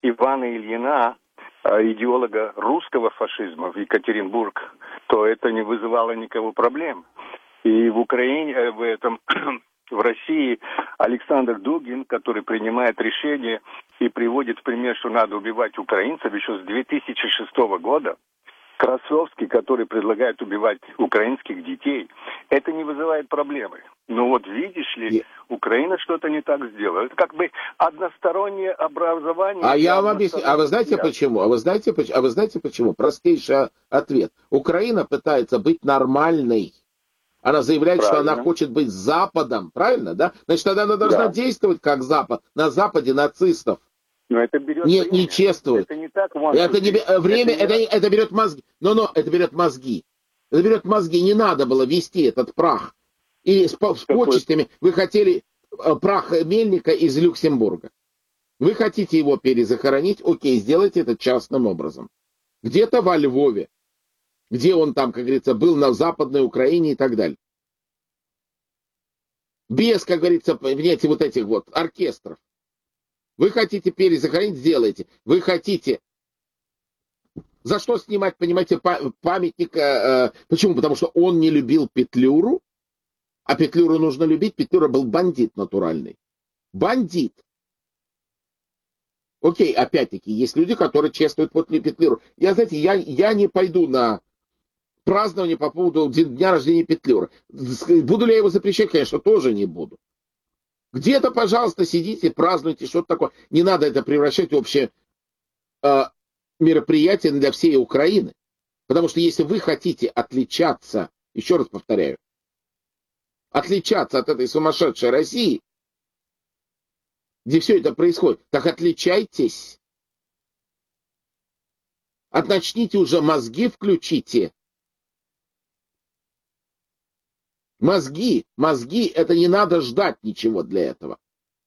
Ивана Ильина, идеолога русского фашизма в Екатеринбург, то это не вызывало никого проблем. И в Украине, в России Александр Дугин, который принимает решение и приводит в пример, что надо убивать украинцев еще с 2006 года, Красовский, который предлагает убивать украинских детей, это не вызывает проблемы. Но вот видишь ли, Украина что-то не так сделала. Это как бы одностороннее образование. А я вам объясню. А вы знаете почему? А вы знаете почему? Простейший ответ. Украина пытается быть нормальной. Она заявляет, что она хочет быть Западом. Правильно, да? Значит, тогда она должна действовать как Запад. На Западе нацистов. Но это берет не чествуют. Это не так это берет мозги. Но это берет мозги. Это берет мозги. Не надо было вести этот прах. И с почестями вы хотели прах Мельника из Люксембурга. Вы хотите его перезахоронить? Окей, сделайте это частным образом. Где-то во Львове. Где он там, как говорится, был на Западной Украине и так далее. Без, как говорится, понимаете, вот этих вот оркестров. Вы хотите перезахоронить, сделайте. Вы хотите... За что снимать, понимаете, памятник? Почему? Потому что он не любил Петлюру. А Петлюру нужно любить. Петлюра был бандит натуральный. Бандит. Окей, опять-таки, есть люди, которые чествуют после Петлюру. Знаете, я не пойду на празднование по поводу дня рождения Петлюры. Буду ли я его запрещать? Конечно, тоже не буду. Где-то, пожалуйста, сидите, празднуйте, что-то такое. Не надо это превращать в общее мероприятие для всей Украины. Потому что если вы хотите отличаться, еще раз повторяю, отличаться от этой сумасшедшей России, где все это происходит, так отличайтесь. Начните уже мозги включите. Мозги, это не надо ждать ничего для этого.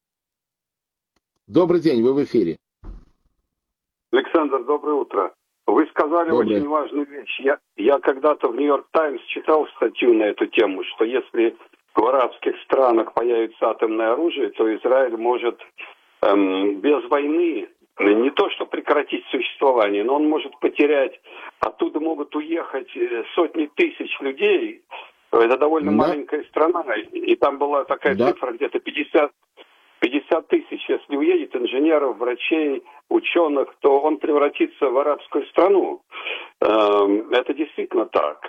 Добрый день, вы в эфире. Александр, доброе утро. Вы сказали очень важную вещь. Я когда-то в Нью-Йорк Таймс читал статью на эту тему, что если в арабских странах появится атомное оружие, то Израиль может без войны не то что прекратить существование, но он может потерять, оттуда могут уехать сотни тысяч людей. Это довольно маленькая страна, и там была такая цифра, где-то 50 тысяч, если уедет инженеров, врачей, ученых, то он превратится в арабскую страну. Это действительно так.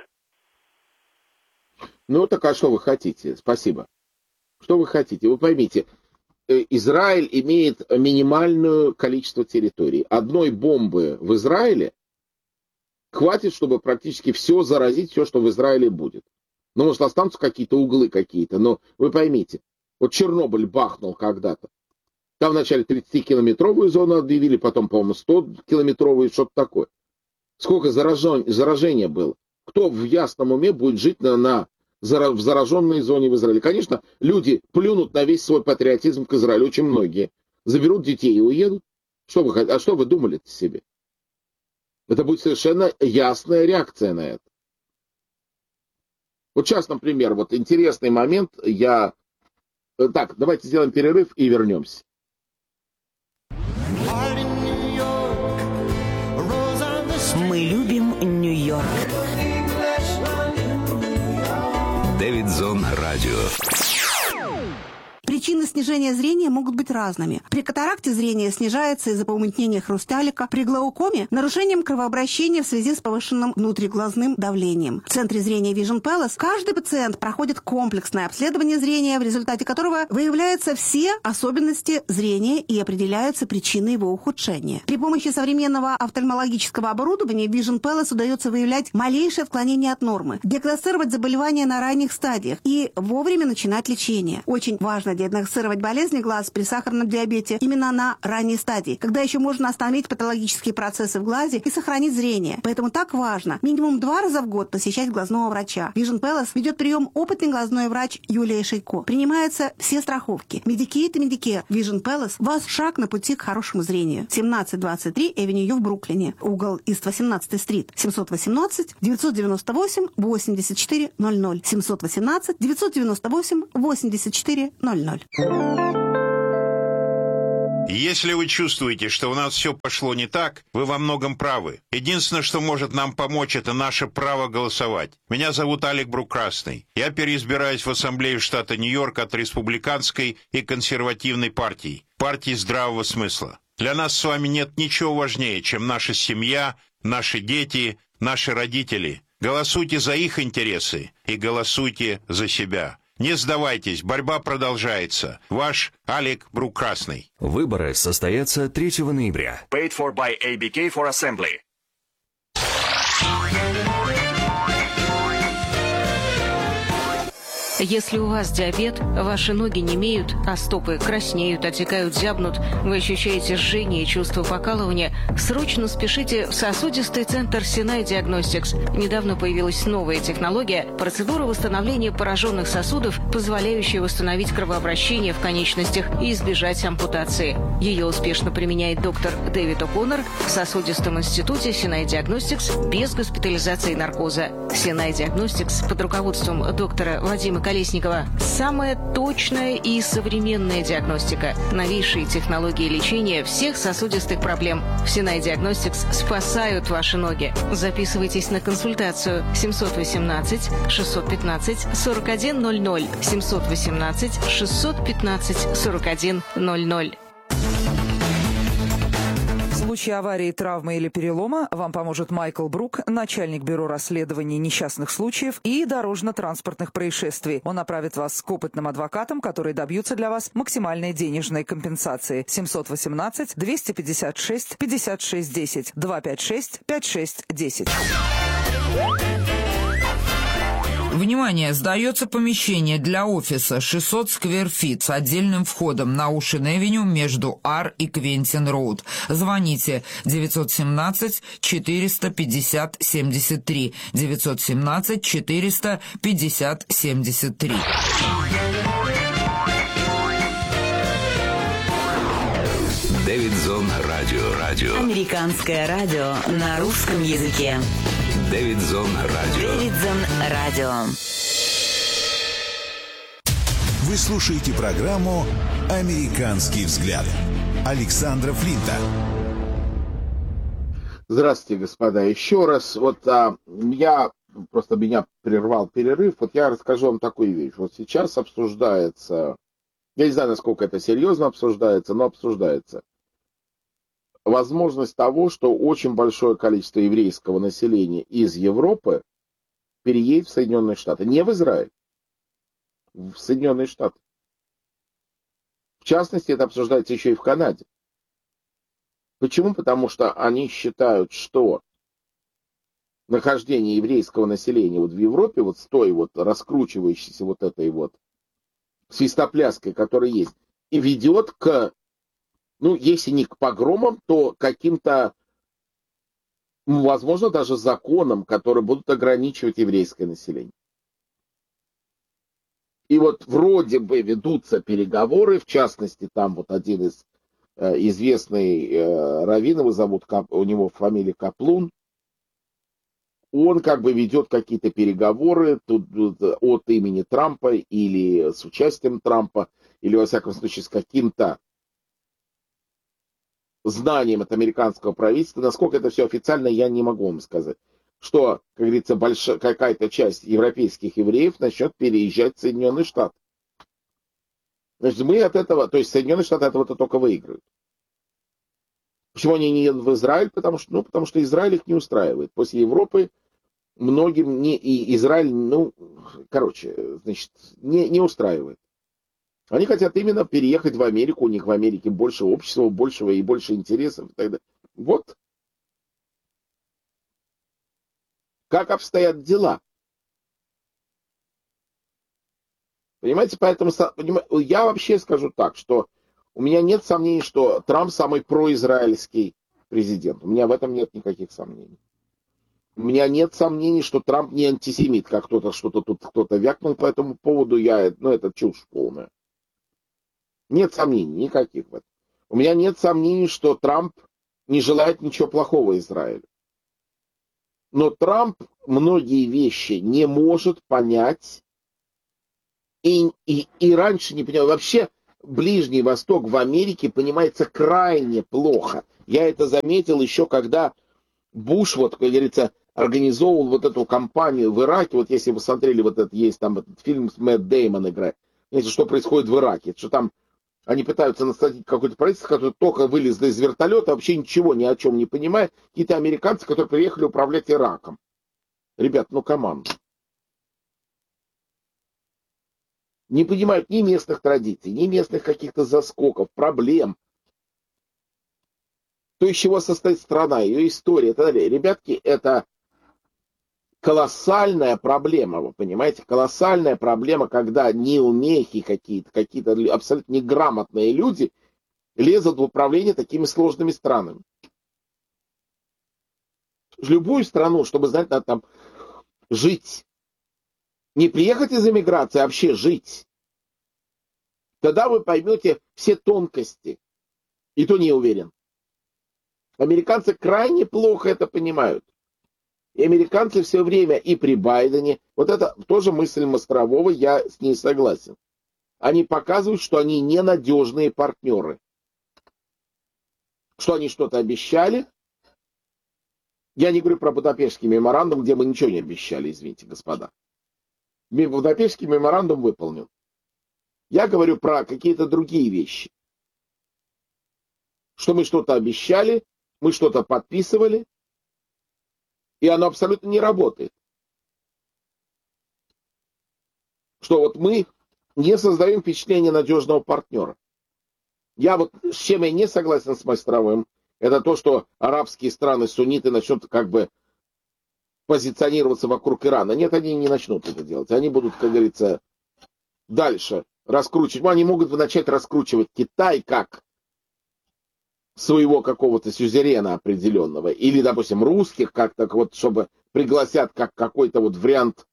Ну, так а что вы хотите? Спасибо. Что вы хотите? Вы поймите, Израиль имеет минимальное количество территорий. Одной бомбы в Израиле хватит, чтобы практически все заразить, все, что в Израиле будет. Ну, может, останутся какие-то углы какие-то, но вы поймите, вот Чернобыль бахнул когда-то. Там вначале 30-километровую зону объявили, потом, по-моему, 100-километровую, что-то такое. Сколько заражения было? Кто в ясном уме будет жить в зараженной зоне в Израиле? Конечно, люди плюнут на весь свой патриотизм к Израилю, очень многие. Заберут детей и уедут. Что вы думали-то себе? Это будет совершенно ясная реакция на это. Вот сейчас, например, вот интересный момент, Так, давайте сделаем перерыв и вернемся. Мы любим Нью-Йорк. Дэвидсон Радио. Причины снижения зрения могут быть разными. При катаракте зрение снижается из-за помутнения хрусталика, при глаукоме – нарушением кровообращения в связи с повышенным внутриглазным давлением. В Центре зрения Vision Palace каждый пациент проходит комплексное обследование зрения, в результате которого выявляются все особенности зрения и определяются причины его ухудшения. При помощи современного офтальмологического оборудования Vision Palace удается выявлять малейшее отклонение от нормы, диагностировать заболевания на ранних стадиях и вовремя начинать лечение. Очень важно диагностировать болезни глаз при сахарном диабете именно на ранней стадии, когда еще можно остановить патологические процессы в глазе и сохранить зрение. Поэтому так важно минимум 2 раза в год посещать глазного врача. Vision Palace ведет прием опытный глазной врач Юлия Шейко. Принимаются все страховки. Medicaid и Medicare. Vision Palace – ваш шаг на пути к хорошему зрению. 1723 Эвеню в Бруклине. Угол Ист 18-й стрит. 718 998 84 00. 718 998 84 00. И если вы чувствуете, что у нас все пошло не так, вы во многом правы. Единственное, что может нам помочь, это наше право голосовать. Меня зовут Алек Брук-Красный. Я переизбираюсь в Ассамблею штата Нью-Йорк от республиканской и консервативной партий, партии здравого смысла. Для нас с вами нет ничего важнее, чем наша семья, наши дети, наши родители. Голосуйте за их интересы и голосуйте за себя. Не сдавайтесь, борьба продолжается. Ваш Алек Брук-Красный. Выборы состоятся 3 ноября. Paid for by ABK for Assembly. Если у вас диабет, ваши ноги немеют, а стопы краснеют, отекают, зябнут, вы ощущаете жжение и чувство покалывания, срочно спешите в сосудистый центр Sinai Diagnostics. Недавно появилась новая технология – процедура восстановления пораженных сосудов, позволяющая восстановить кровообращение в конечностях и избежать ампутации. Ее успешно применяет доктор Дэвид О'Коннор в сосудистом институте Sinai Diagnostics без госпитализации и наркоза. Sinai Diagnostics под руководством доктора Вадима Колесникова. Самая точная и современная диагностика. Новейшие технологии лечения всех сосудистых проблем. В Sinai Diagnostics спасают ваши ноги. Записывайтесь на консультацию 718-615-4100. 718-615-4100. В случае аварии, травмы или перелома вам поможет Майкл Брук, начальник бюро расследований несчастных случаев и дорожно-транспортных происшествий. Он направит вас к опытным адвокатам, которые добьются для вас максимальной денежной компенсации. 718-256-56-10, 256-56-10. Внимание! Сдается помещение для офиса 600 сквер-фит с отдельным входом на Оушен-Эвеню между Ар и Квентин-Роуд. Звоните 917-450-73. 917-450-73. Дэвидзон Радио. Американское радио на русском языке. Дэвидзон Радио. Дэвидзон Радио. Вы слушаете программу «Американский взгляд» Александра Флинта. Здравствуйте, господа. Еще раз, меня прервал перерыв. Я расскажу вам такую вещь. Сейчас обсуждается, я не знаю, насколько это серьезно обсуждается, но обсуждается возможность того, что очень большое количество еврейского населения из Европы переедет в Соединенные Штаты. Не в Израиль, в Соединенные Штаты. В частности, это обсуждается еще и в Канаде. Почему? Потому что они считают, что нахождение еврейского населения в Европе, с той раскручивающейся этой свистопляской, которая есть, и ведет к, если не к погромам, то каким-то, возможно, даже законам, которые будут ограничивать еврейское население. И вроде бы ведутся переговоры, в частности, там один из известный раввин, его зовут, у него фамилия Каплун, он ведет какие-то переговоры от имени Трампа или с участием Трампа, или, во всяком случае, с каким-то знанием от американского правительства. Насколько это все официально, я не могу вам сказать. Что, как говорится, какая-то часть европейских евреев начнет переезжать в Соединенные Штаты. Значит, мы от этого, то есть Соединенные Штаты от этого только выиграют. Почему они не едут в Израиль? Потому что Израиль их не устраивает. После Европы многим Израиль, не устраивает. Они хотят именно переехать в Америку, у них в Америке больше общества, больше интересов и так далее. Как обстоят дела? Понимаете, поэтому я вообще скажу так, что у меня нет сомнений, что Трамп самый произраильский президент. У меня в этом нет никаких сомнений. У меня нет сомнений, что Трамп не антисемит, как кто-то вякнул по этому поводу. Это чушь полная. Нет сомнений никаких в этом. У меня нет сомнений, что Трамп не желает ничего плохого Израилю. Но Трамп многие вещи не может понять и раньше не понял. Вообще, Ближний Восток в Америке понимается крайне плохо. Я это заметил еще, когда Буш, вот, как говорится, организовывал вот эту кампанию в Ираке. Вот если вы смотрели, вот этот есть там этот фильм с Мэтт Дэймон играет. Знаете, что происходит в Ираке? Что там они пытаются насадить какое-то правительство, которое только вылезло из вертолета, вообще ничего ни о чем не понимает. Какие-то американцы, которые приехали управлять Ираком. Ребят, ну команда. Не понимают ни местных традиций, ни местных каких-то заскоков, проблем. То, из чего состоит страна, ее история и так далее. Ребятки, это колоссальная проблема, вы понимаете? Колоссальная проблема, когда неумехи какие-то абсолютно неграмотные люди лезут в управление такими сложными странами. Любую страну, чтобы знать, надо там жить. Не приехать из эмиграции, а вообще жить. Тогда вы поймете все тонкости. И то не уверен. Американцы крайне плохо это понимают. И американцы все время и при Байдене, вот это тоже мысль Мострового, я с ней согласен. Они показывают, что они ненадежные партнеры. Что они что-то обещали. Я не говорю про Будапештский меморандум, где мы ничего не обещали, извините, господа. Будапештский меморандум выполнен. Я говорю про какие-то другие вещи. Что мы что-то обещали, мы что-то подписывали, и оно абсолютно не работает. Что вот мы не создаем впечатление надежного партнера. Я вот с чем я не согласен с Мостровым, это то, что арабские страны, сунниты начнут как бы позиционироваться вокруг Ирана. Нет, они не начнут это делать. Они будут, как говорится, дальше раскручивать. Они могут начать раскручивать Китай как своего какого-то сюзерена определенного. Или, допустим, русских как-то вот, чтобы пригласят как какой-то вот вариант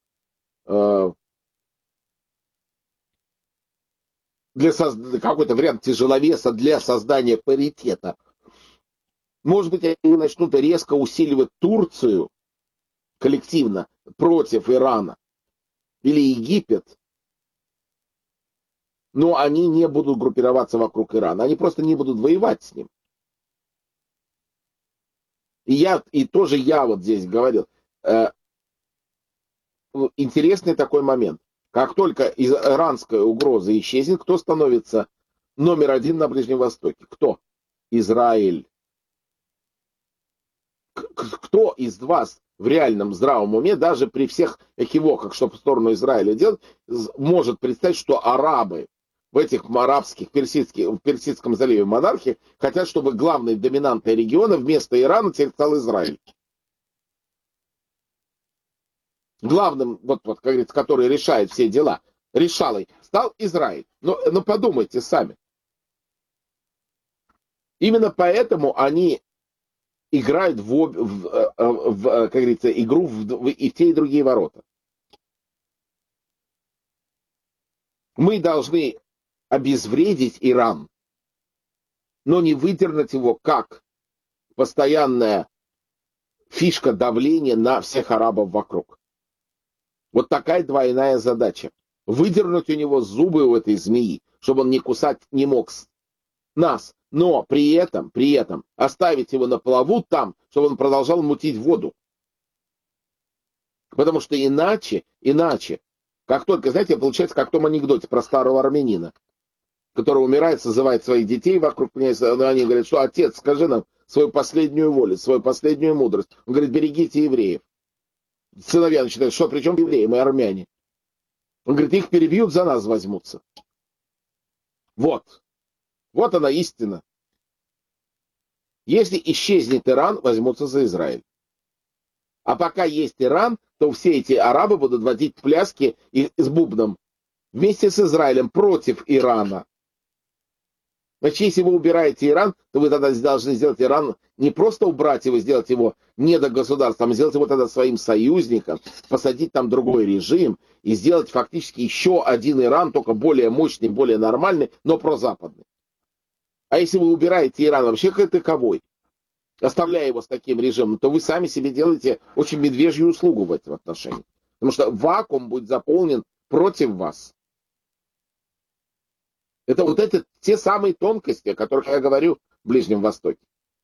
какой-то вариант тяжеловеса для создания паритета. Может быть, они начнут резко усиливать Турцию коллективно против Ирана или Египет, но они не будут группироваться вокруг Ирана, они просто не будут воевать с ним. И тоже я вот здесь говорил, интересный такой момент. Как только иранская угроза исчезнет, кто становится номер один на Ближнем Востоке? Кто? Израиль. Кто из вас в реальном здравом уме, даже при всех экивоках, что в сторону Израиля делать, может представить, что арабы в этих арабских, в Персидском заливе монархии хотят, чтобы главной доминантой региона вместо Ирана теперь стал Израиль. Главным, вот, как говорится, который решает все дела, решалой, стал Израиль. Но подумайте сами. Именно поэтому они играют как говорится, игру и в те, и другие ворота. Мы должны обезвредить Иран, но не выдернуть его как постоянная фишка давления на всех арабов вокруг. Вот такая двойная задача. Выдернуть у него зубы у этой змеи, чтобы он не кусать не мог нас, но при этом оставить его на плаву там, чтобы он продолжал мутить воду. Потому что иначе, как только, знаете, получается, как в том анекдоте про старого армянина, который умирает, созывает своих детей вокруг меня, они говорят, что отец, скажи нам свою последнюю волю, свою последнюю мудрость. Он говорит, берегите евреев. Сыновья начинают, что, при чем евреи, мы армяне. Он говорит, их перебьют, за нас возьмутся. Вот она истина. Если исчезнет Иран, возьмутся за Израиль. А пока есть Иран, то все эти арабы будут водить пляски с бубном вместе с Израилем против Ирана. Значит, если вы убираете Иран, то вы тогда должны сделать Иран, не просто убрать его, сделать его недогосударством, а сделать его тогда своим союзником, посадить там другой режим и сделать фактически еще один Иран, только более мощный, более нормальный, но прозападный. А если вы убираете Иран вообще как таковой, оставляя его с таким режимом, то вы сами себе делаете очень медвежью услугу в этом отношении. Потому что вакуум будет заполнен против вас. Это вот это те самые тонкости, о которых я говорю в Ближнем Востоке.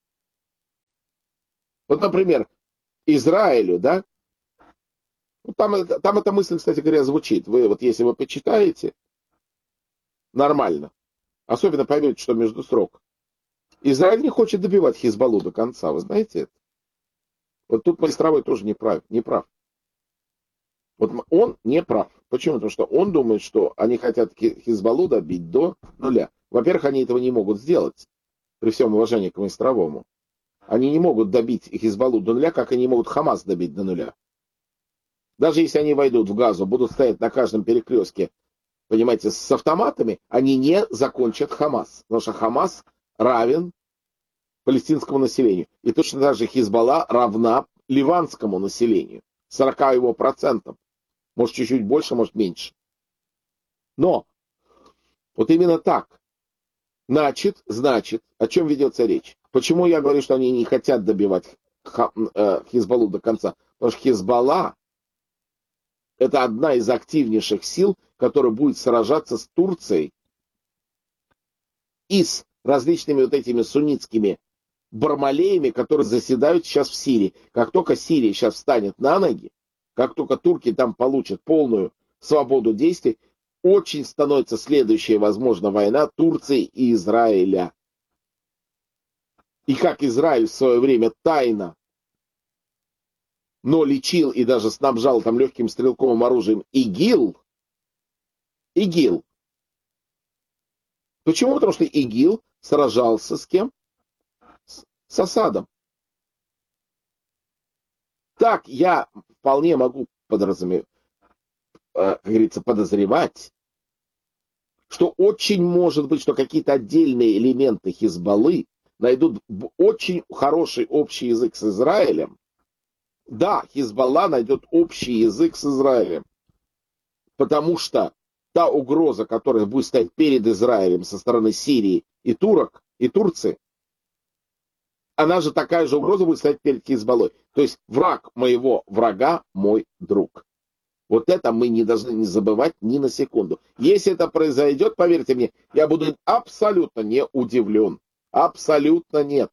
Вот, например, Израилю, да, там эта мысль, кстати говоря, звучит. Вы вот если вы почитаете, нормально, особенно поймете, что между строк. Израиль не хочет добивать Хизбаллу до конца, вы знаете это? Вот тут Майстровой тоже не прав. Вот он не прав. Почему? Потому что он думает, что они хотят Хизбаллу добить до нуля. Во-первых, они этого не могут сделать, при всем уважении к Майстровому. Они не могут добить Хизбаллу до нуля, как они не могут Хамас добить до нуля. Даже если они войдут в Газу, будут стоять на каждом перекрестке, понимаете, с автоматами, они не закончат Хамас. Потому что Хамас равен палестинскому населению. И точно так же Хизбалла равна ливанскому населению. 40%. Может, чуть-чуть больше, может, меньше. Но вот именно так. Значит, о чем ведется речь? Почему я говорю, что они не хотят добивать Хизбаллу до конца? Потому что Хизбалла — это одна из активнейших сил, которая будет сражаться с Турцией и с различными вот этими суннитскими бармалеями, которые заседают сейчас в Сирии. Как только Сирия сейчас встанет на ноги, как только турки там получат полную свободу действий, очень становится следующая, возможно, война Турции и Израиля. И как Израиль в свое время тайно, но лечил и даже снабжал там легким стрелковым оружием ИГИЛ. Почему? Потому что ИГИЛ сражался с кем? С Асадом. Так я вполне могу подозревать, что очень может быть, что какие-то отдельные элементы Хизбаллы найдут очень хороший общий язык с Израилем. Да, Хизбалла найдет общий язык с Израилем, потому что та угроза, которая будет стоять перед Израилем со стороны Сирии и турок, и Турции, она же такая же угроза будет стоять перед Хизбаллой. То есть враг моего врага мой друг. Вот это мы не должны не забывать ни на секунду. Если это произойдет, поверьте мне, я буду абсолютно не удивлен. Абсолютно нет.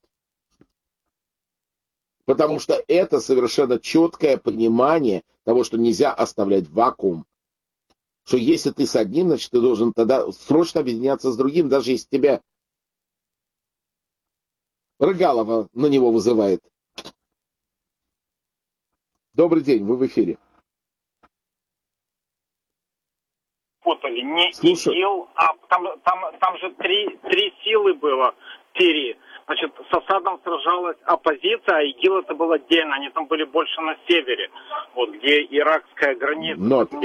Потому что это совершенно четкое понимание того, что нельзя оставлять вакуум. Что если ты с одним, значит, ты должен тогда срочно объединяться с другим, даже если тебя Рыгалова на него вызывает. Добрый день, вы в эфире. Путали, не ИГИЛ, а там же три силы было в Сирии. Значит, с Асадом сражалась оппозиция, а ИГИЛ это было отдельно. Они там были больше на севере, вот где иракская граница.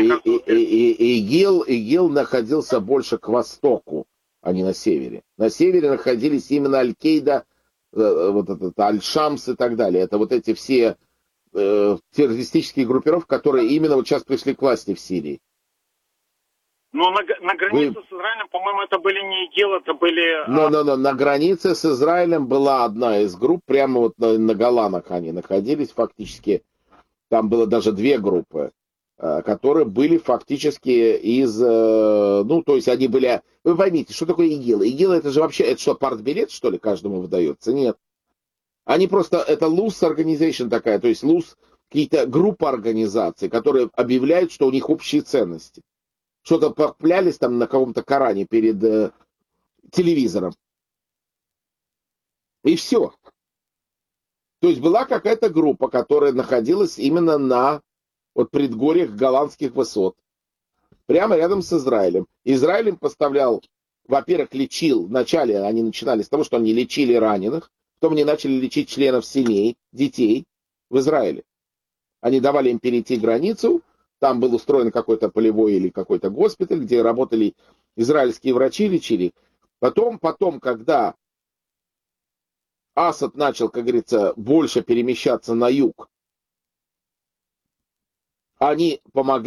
ИГИЛ находился больше к востоку, а не на севере. На севере находились именно Аль-Каида, вот этот Аль-Шамс и так далее. Это вот эти все террористические группировки, которые именно вот сейчас пришли к власти в Сирии. Но на границе с Израилем, по-моему, это были не ИГИЛ, это были... На границе с Израилем была одна из групп, прямо вот на Голанах они находились фактически. Там было даже две группы, которые были фактически из... то есть они были... Вы поймите, что такое ИГИЛ? ИГИЛ это же вообще... Это что, партбилет, что ли, каждому выдается? Нет. Они просто... Это loose organization такая, то есть loose какие-то группы организаций, которые объявляют, что у них общие ценности. Что-то поклялись там на каком-то Коране перед телевизором. И все. То есть была какая-то группа, которая находилась именно на предгорьях голландских высот. Прямо рядом с Израилем. Израиль им поставлял, во-первых, лечил. Вначале они начинали с того, что они лечили раненых. Потом они начали лечить членов семей, детей в Израиле. Они давали им перейти границу. Там был устроен какой-то полевой или какой-то госпиталь, где работали израильские врачи, лечили. Потом, когда Асад начал, как говорится, больше перемещаться на юг, они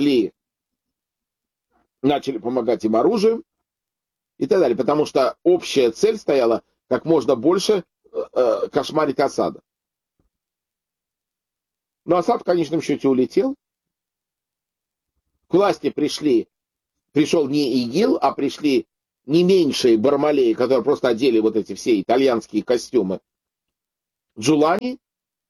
начали помогать им оружием и так далее. Потому что общая цель стояла как можно больше кошмарить Асада. Но Асад в конечном счете улетел. К власти пришел не ИГИЛ, а пришли не меньшие Бармалеи, которые просто одели вот эти все итальянские костюмы, Джулани,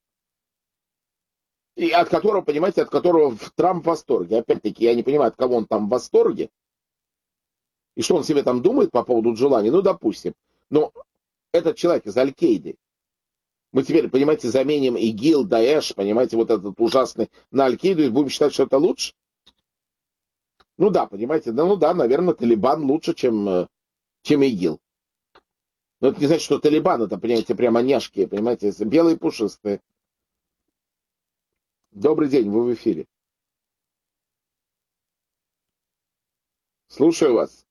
и от которого, понимаете, от которого Трамп в восторге. Опять-таки, я не понимаю, от кого он там в восторге, и что он себе там думает по поводу Джулани, ну, допустим. Но этот человек из Аль-Каиды, мы теперь, понимаете, заменим ИГИЛ, Даэш, понимаете, вот этот ужасный на Аль-Каиду, и будем считать, что это лучше? Ну да, понимаете, ну да, наверное, Талибан лучше, чем ИГИЛ. Но это не значит, что Талибан, это, понимаете, прямо няшки, понимаете, белые пушистые. Добрый день, вы в эфире. Слушаю вас.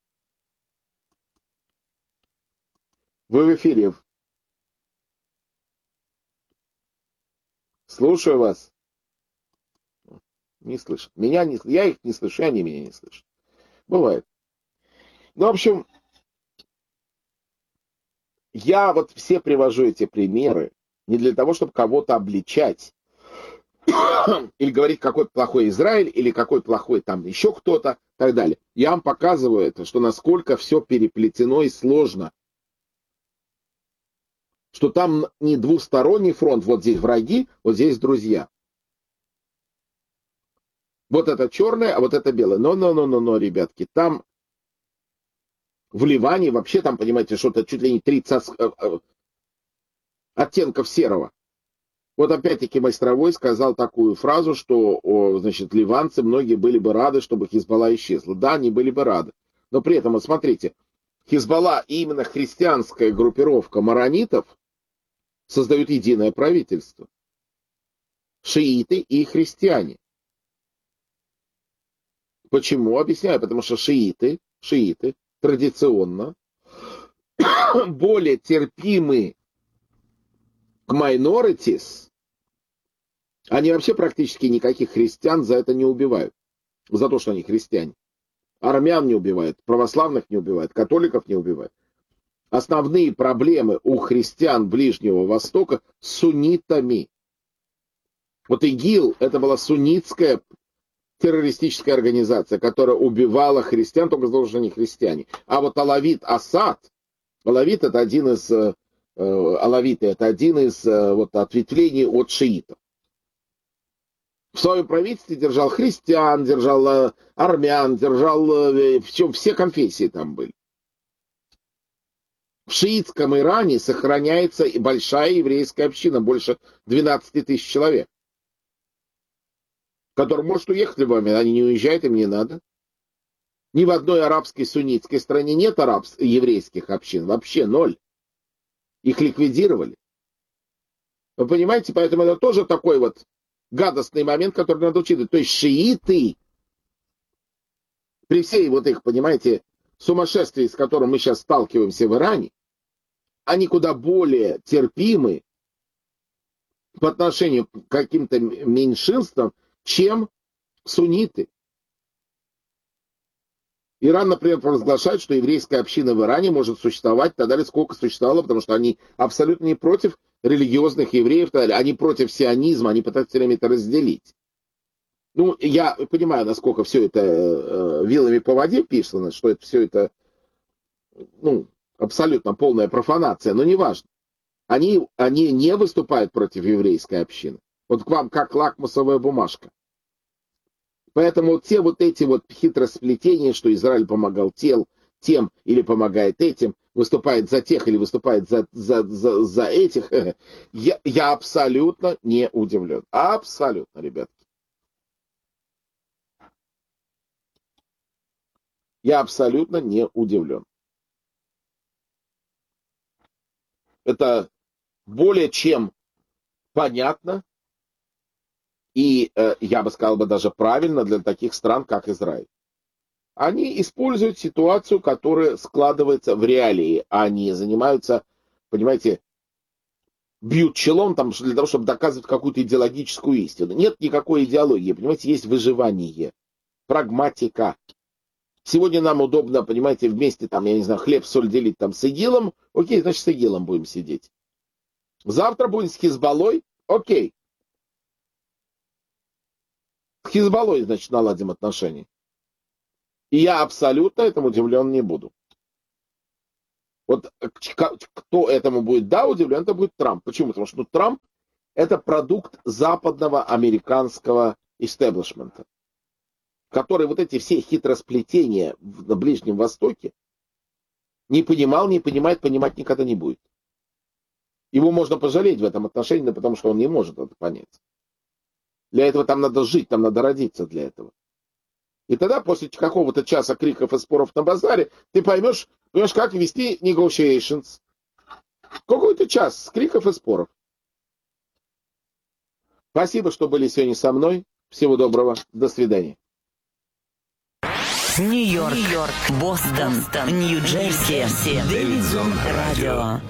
Вы в эфире. Слушаю вас. Не слышат. Я их не слышу, и они меня не слышат. Бывает. Ну, в общем, я вот все привожу эти примеры не для того, чтобы кого-то обличать или говорить, какой плохой Израиль, или какой плохой там еще кто-то, и так далее. Я вам показываю это, что насколько все переплетено и сложно. Что там не двусторонний фронт, вот здесь враги, вот здесь друзья. Вот это черное, а вот это белое. Но, ребятки, там в Ливане вообще там, понимаете, что-то чуть ли не 30 оттенков серого. Вот опять-таки Майстровой сказал такую фразу, что, значит, ливанцы многие были бы рады, чтобы Хизбалла исчезла. Да, они были бы рады. Но при этом, вот смотрите, Хизбалла и именно христианская группировка маронитов создают единое правительство. Шииты и христиане. Почему? Объясняю. Потому что шииты традиционно более терпимы к minorities. Они вообще практически никаких христиан за это не убивают. За то, что они христиане. Армян не убивают, православных не убивают, католиков не убивают. Основные проблемы у христиан Ближнего Востока с суннитами. Вот ИГИЛ, это была суннитская террористическая организация, которая убивала христиан, только потому что они христиане. А вот Алавит Асад, Алавиты это один из вот, ответвлений от шиитов. В своем правительстве держал христиан, держал армян, держал все конфессии там были. В шиитском Иране сохраняется большая еврейская община, больше 12 тысяч человек, который может уехать в любой момент, они не уезжают, им не надо. Ни в одной арабской суннитской стране нет еврейских общин, вообще ноль. Их ликвидировали. Вы понимаете, поэтому это тоже такой вот гадостный момент, который надо учитывать. То есть шииты, при всей вот их, понимаете, сумасшествии, с которым мы сейчас сталкиваемся в Иране, они куда более терпимы по отношению к каким-то меньшинствам, чем сунниты. Иран, например, провозглашает, что еврейская община в Иране может существовать, так далее, сколько существовало, потому что они абсолютно не против религиозных евреев, так далее. Они против сионизма, они пытаются все время это разделить. Ну, я понимаю, насколько все это вилами по воде писано, что это все это, ну, абсолютно полная профанация, но неважно. Они не выступают против еврейской общины. Вот к вам как лакмусовая бумажка. Поэтому все вот эти вот хитросплетения, что Израиль помогал тем или помогает этим, выступает за тех или выступает за этих, я абсолютно не удивлен. Абсолютно, ребятки. Я абсолютно не удивлен. Это более чем понятно. И я бы сказал даже правильно для таких стран, как Израиль. Они используют ситуацию, которая складывается в реалии. Они занимаются, понимаете, бьют челом там, для того, чтобы доказывать какую-то идеологическую истину. Нет никакой идеологии, понимаете, есть выживание, прагматика. Сегодня нам удобно, понимаете, вместе там, я не знаю, хлеб, соль делить там с ИГИЛом. Окей, значит, с ИГИЛом будем сидеть. Завтра будем с Хизбаллой. Окей. С Хизбаллой, значит, наладим отношения. И я абсолютно этому удивлен не буду. Вот кто этому будет удивлен, это будет Трамп. Почему? Потому что Трамп это продукт западного американского истеблишмента, который вот эти все хитросплетения на Ближнем Востоке не понимал, не понимает, понимать никогда не будет. Его можно пожалеть в этом отношении, потому что он не может это понять. Для этого там надо жить, там надо родиться для этого. И тогда после какого-то часа криков и споров на базаре ты поймешь, как вести negotiations. Какой-то час криков и споров. Спасибо, что были сегодня со мной. Всего доброго. До свидания. Нью-Йорк, Бостон, Нью-Джерси. Дэвид Зон Радио.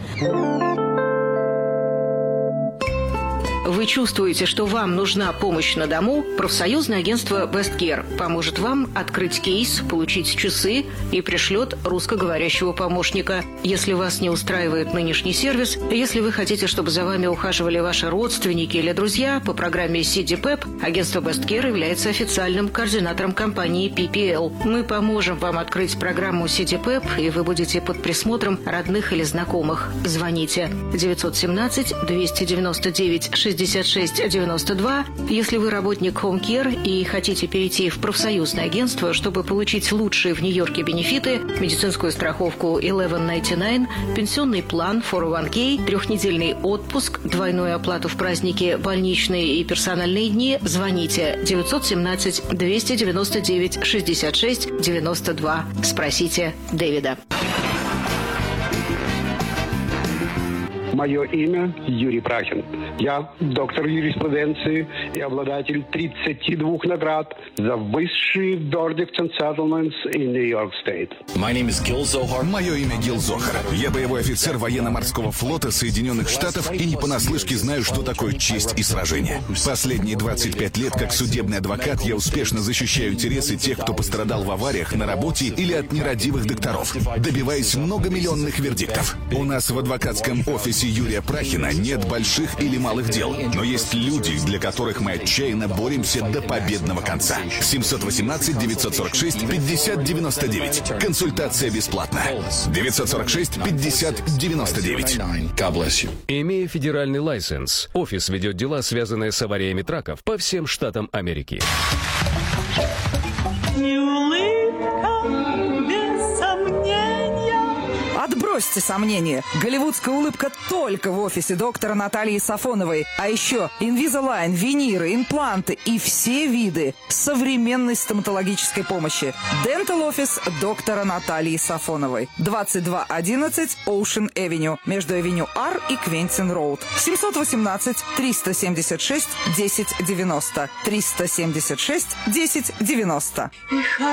Вы чувствуете, что вам нужна помощь на дому? Профсоюзное агентство Best Care поможет вам открыть кейс, получить часы и пришлет русскоговорящего помощника. Если вас не устраивает нынешний сервис, если вы хотите, чтобы за вами ухаживали ваши родственники или друзья, по программе CDPEP агентство Best Care является официальным координатором компании PPL. Мы поможем вам открыть программу CDPEP, и вы будете под присмотром родных или знакомых. Звоните 917-299-6692. Если вы работник Home Care и хотите перейти в профсоюзное агентство, чтобы получить лучшие в Нью-Йорке бенефиты, медицинскую страховку 1199, пенсионный план 401k, 3-недельный отпуск, двойную оплату в праздники, больничные и персональные дни, звоните 917-299-6692. Спросите Дэвида. Мое имя Юрий Прахин. Я доктор юриспруденции и обладатель 32 наград за высшие verdicts and settlements in New York State. Мое имя Гил Зохар. Я боевой офицер военно-морского флота Соединенных Штатов и не понаслышке знаю, что такое честь и сражение. Последние 25 лет как судебный адвокат я успешно защищаю интересы тех, кто пострадал в авариях на работе или от нерадивых докторов, добиваясь многомиллионных вердиктов. У нас в адвокатском офисе Юрия Прахина нет больших или малых дел, но есть люди, для которых мы отчаянно боремся до победного конца. 718-946-5099. Консультация бесплатна. 946-5099. Имея федеральный лайсенс, офис ведет дела, связанные с авариями траков по всем штатам Америки. Отбросьте сомнения. Голливудская улыбка только в офисе доктора Натальи Сафоновой. А еще Invisalign, виниры, импланты и все виды современной стоматологической помощи. Dental офис доктора Натальи Сафоновой. 2211 Ocean Avenue. Между Авеню R и Квентин Роуд. 718-376-1090. 376-1090.